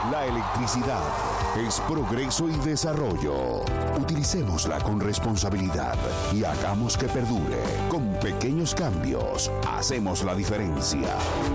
La electricidad es progreso y desarrollo. Utilicémosla con responsabilidad y hagamos que perdure. Con pequeños cambios, hacemos la diferencia.